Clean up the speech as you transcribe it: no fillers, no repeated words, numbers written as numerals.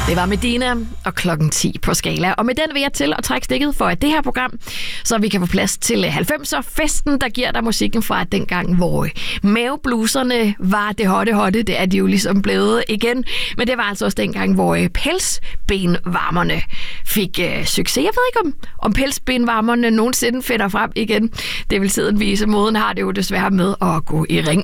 Det var Medina og klokken 10 på Skala. Og med den vil jeg til at trække stikket for det her program, så vi kan få plads til 90'er-festen, der giver dig musikken fra dengang, hvor mavebluserne var det hotte. Det er de jo ligesom blevet igen. Men det var altså også dengang, hvor pelsbenvarmerne fik succes. Jeg ved ikke, om pelsbenvarmerne nogensinde finder frem igen. Det vil tiden vise. Moden har det jo desværre med at gå i ring.